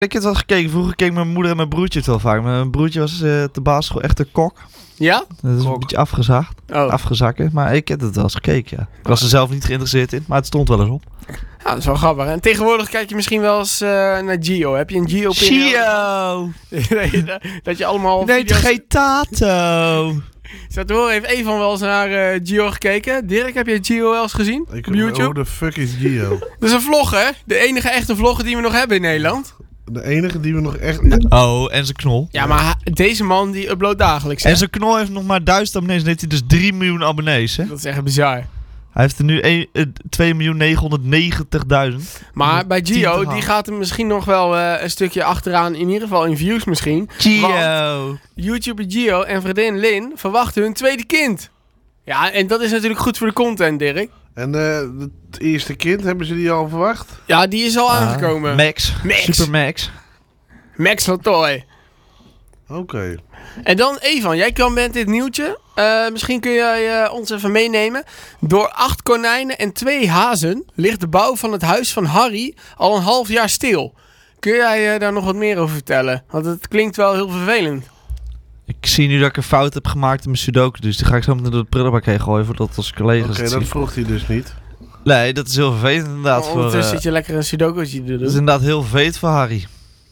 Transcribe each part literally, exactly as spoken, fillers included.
Ik heb het wel gekeken. Vroeger keek mijn moeder en mijn broertje het wel vaak. Mijn broertje was uh, op de basisschool echt een kok. Ja? Dat is Kok. een beetje afgezaagd. Oh. Afgezakken. Maar ik heb het wel eens gekeken, ja. Ik was er zelf niet geïnteresseerd in, maar het stond wel eens op. Ja, dat is wel grappig. En tegenwoordig kijk je misschien wel eens uh, naar Gio. Heb je een Gio-periode? Gio! Dat je allemaal Nee, video's... geen Tato! Zat te horen, heeft Evan wel eens naar uh, Gio gekeken? Dirk, heb je Gio wel eens gezien? Ik, op YouTube? Hoe de fuck is Gio? Dat is een vlog, hè? De enige echte vlogger die we nog hebben in Nederland. De enige die we nog echt... Oh, en zijn knol. Ja, maar ha- deze man die uploadt dagelijks, hè? En zijn knol heeft nog maar duizend abonnees. Dan heeft hij dus drie miljoen abonnees, hè? Dat is echt bizar. Hij heeft er nu twee miljoen negenhonderdnegentigduizend. Maar bij tien Gio, te die gaan. gaat er misschien nog wel uh, een stukje achteraan. In ieder geval in views misschien. Gio! YouTuber Gio en vriendin Lin verwachten hun tweede kind. Ja, en dat is natuurlijk goed voor de content, Dirk. En uh, het eerste kind, hebben ze die al verwacht? Ja, die is al Ah, aangekomen. Max. Max. Super Max. Max Latoy. Oké. Okay. En dan Evan, jij kwam met dit nieuwtje. Uh, misschien kun jij uh, ons even meenemen. Door acht konijnen en twee hazen ligt de bouw van het huis van Harry al een half jaar stil. Kun jij uh, daar nog wat meer over vertellen? Want het klinkt wel heel vervelend. Ik zie nu dat ik een fout heb gemaakt in mijn sudoku, dus die ga ik zo meteen door het prullenbak heen gooien voordat onze collega's Oké, het dat zien. vroeg hij dus niet. Nee, dat is heel vervelend inderdaad. Oh, voor, uh, zit je lekker een sudoku'tje te doen. dat is inderdaad heel vervelend voor Harry.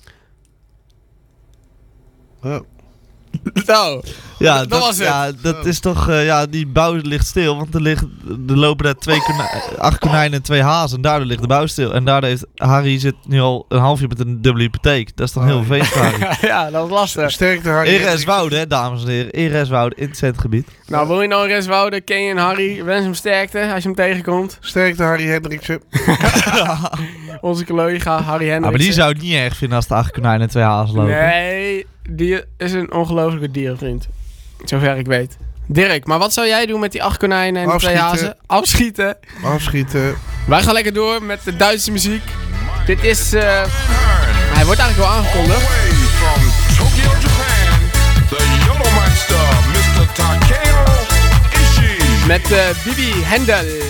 Oh. Nou, Ja, dat, dat, was het. ja, dat is toch, uh, ja, die bouw ligt stil, want er, ligt, er lopen daar twee konij- acht konijnen en twee hazen en daardoor ligt de bouw stil. En daardoor heeft Harry zit nu al een half jaar met een dubbele hypotheek. Dat is toch Oh. heel vervelend voor Harry. Ja, dat was lastig. Sterkte Harry. In Reswoude, hè, dames en heren. In Reswoude, in het centgebied. Nou, wil je nou in Reswoude, ken je een Harry, wens hem sterkte als je hem tegenkomt. Sterkte Harry Hendriksen. Onze collega Harry Hendriksen. Ah, maar die zou het niet erg vinden als de acht konijnen en twee hazen lopen. Nee, die is een ongelofelijke dierenvriend. Zover ik weet. Dirk, maar wat zou jij doen met die acht konijnen en de twee Afschieten. hazen? Afschieten. Afschieten. Wij gaan lekker door met de Duitse muziek. Dit is... Uh, hij wordt eigenlijk wel aangekondigd. Away from Tokyo, Japan, the Yellow Monster, mister Takeo Ishii. Met uh, Bibi Hendel.